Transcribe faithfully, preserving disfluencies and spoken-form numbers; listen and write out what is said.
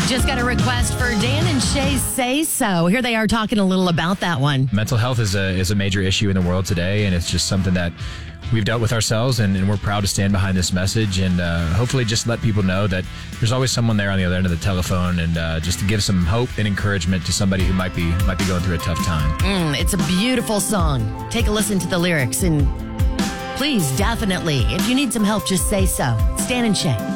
Just got a request for Dan and Shay Say So. Here they are talking a little about that one. Mental health is a is a major issue in the world today, and it's just something that we've dealt with ourselves, and, and we're proud to stand behind this message and uh, hopefully just let people know that there's always someone there on the other end of the telephone, and uh, just to give some hope and encouragement to somebody who might be might be going through a tough time. Mm, it's a beautiful song. Take a listen to the lyrics, and please, definitely, if you need some help, just say so. It's Dan and Shay.